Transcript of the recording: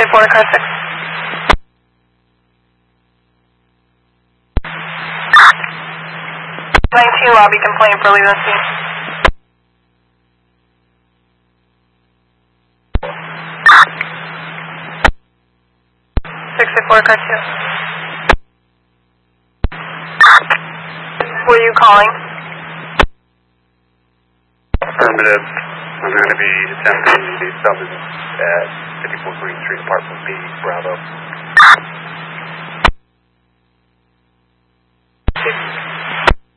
684 to car 6. Lobby complaint for Leo C. 664 car 2. Were you calling? Affirmative. I'm going to be attempting the summons at 54 Green Street, Apartment B, Bravo.